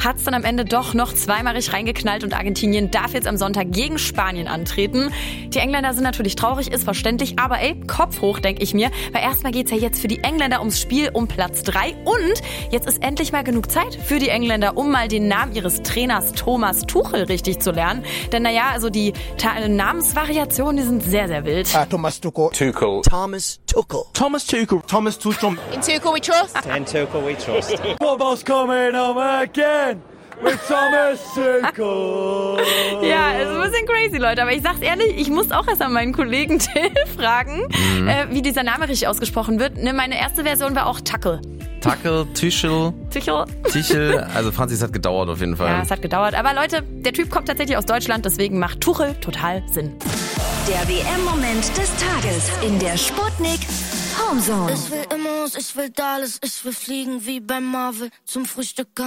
hat es dann am Ende doch noch zweimal richtig reingeknallt und Argentinien darf jetzt am Sonntag gegen Spanien antreten. Die Engländer sind natürlich traurig, ist verständlich, aber Kopf hoch, denke ich mir, weil erstmal geht's ja jetzt für die Engländer ums Spiel um Platz 3 und jetzt ist endlich mal genug Zeit für die Engländer, um mal den Namen ihres Trainers Thomas Tuchel richtig zu lernen. Denn naja, also die Namensvariationen, die sind sehr, sehr wild. Thomas Tuchel. Tuchel. Thomas Tuchel. Thomas Tuchel. Thomas Tuchel. In Tuchel we trust. In Tuchel we trust. Football's coming home again with Thomas Tuchel. Ja, ist ein bisschen crazy, Leute. Aber ich sag's ehrlich, ich muss auch erst an meinen Kollegen Till fragen, wie dieser Name richtig ausgesprochen wird. Ne, meine erste Version war auch Tuchel. Tuchel, Tuchel. Also Franzi, es hat gedauert auf jeden Fall. Ja, es hat gedauert. Aber Leute, der Typ kommt tatsächlich aus Deutschland, deswegen macht Tuchel total Sinn. Der WM-Moment des Tages in der Sputnik Homezone. Ich will Immos, ich will Dallas, ich will fliegen wie beim Marvel zum Frühstück.